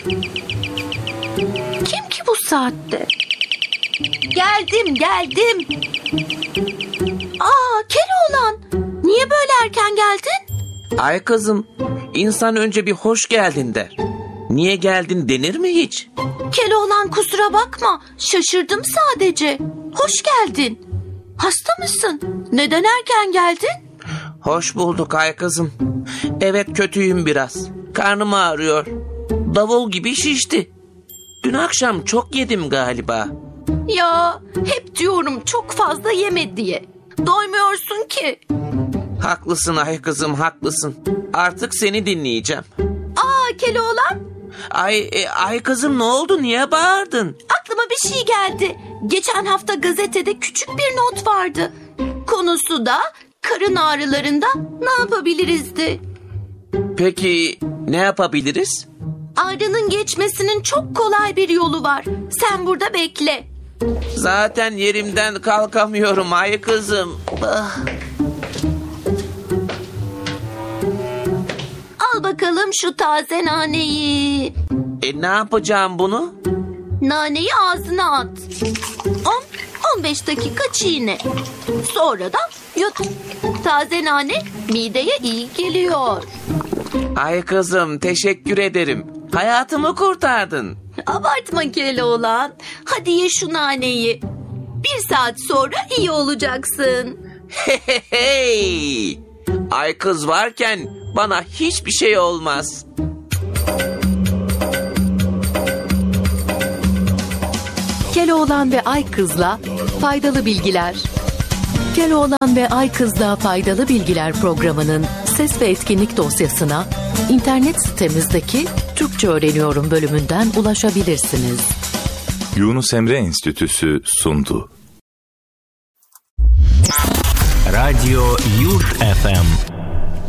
Kim ki bu saatte? Geldim. Keloğlan, niye böyle erken geldin? Ay kızım, insan önce bir hoş geldin der. Niye geldin denir mi hiç? Keloğlan, kusura bakma, şaşırdım sadece. Hoş geldin. Hasta mısın? Neden erken geldin? Hoş bulduk ay kızım. Evet, kötüyüm biraz. Karnım ağrıyor. Davul gibi şişti. Dün akşam çok yedim galiba. Ya, hep diyorum çok fazla yeme diye. Doymuyorsun ki. Haklısın ay kızım, haklısın. Artık seni dinleyeceğim. Keloğlan, Ay kızım, ne oldu, niye bağırdın? aklıma bir şey geldi. Geçen hafta gazetede küçük bir not vardı. Konusu da karın ağrılarında ne yapabilirizdi? Peki ne yapabiliriz? Ağrının geçmesinin çok kolay bir yolu var. Sen burada bekle. Zaten yerimden kalkamıyorum ay kızım. Al bakalım şu taze naneyi. Ne yapacağım bunu? Naneyi ağzına at. 10-15 dakika çiğne. Sonra da yut. Taze nane mideye iyi geliyor. Ay kızım, teşekkür ederim. Hayatımı kurtardın. Abartma Keloğlan. Hadi ye şu naneyi. 1 saat sonra iyi olacaksın. Hey! Ay kız varken bana hiçbir şey olmaz. Keloğlan ve Ay Kız'la faydalı bilgiler. Keloğlan ve Ay Kız'la faydalı bilgiler programının ses ve etkinlik dosyasına internet sitemizdeki Türkçe Öğreniyorum bölümünden ulaşabilirsiniz. Yunus Emre Enstitüsü sundu. Radyo Yurt FM